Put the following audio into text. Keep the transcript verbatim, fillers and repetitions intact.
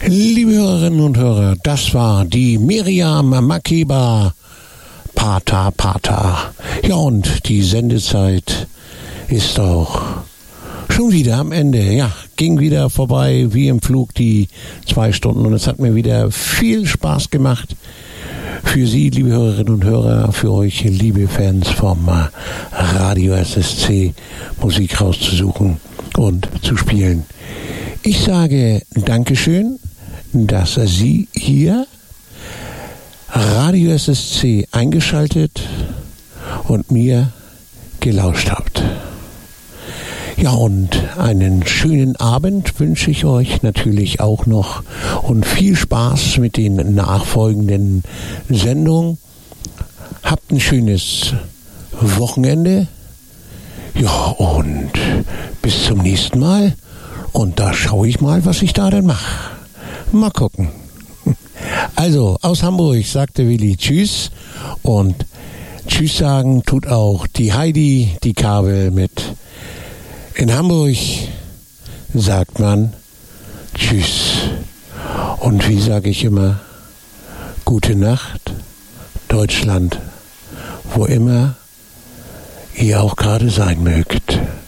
Liebe Hörerinnen und Hörer, das war die Miriam Makeba, Pata Pata. Ja, und die Sendezeit ist auch schon wieder am Ende. Ja, ging wieder vorbei wie im Flug die zwei Stunden und es hat mir wieder viel Spaß gemacht. Für Sie, liebe Hörerinnen und Hörer, für euch, liebe Fans vom Radio S S C, Musik rauszusuchen und zu spielen. Ich sage Dankeschön, dass Sie hier Radio S S C eingeschaltet und mir gelauscht habt. Ja, und einen schönen Abend wünsche ich euch natürlich auch noch und viel Spaß mit den nachfolgenden Sendungen. Habt ein schönes Wochenende. Ja, und bis zum nächsten Mal. Und da schaue ich mal, was ich da denn mache. Mal gucken. Also, aus Hamburg sagte Willi Tschüss. Und Tschüss sagen tut auch die Heidi, die Kabel mit. In Hamburg sagt man Tschüss. Und wie sage ich immer, gute Nacht, Deutschland, wo immer ihr auch gerade sein mögt.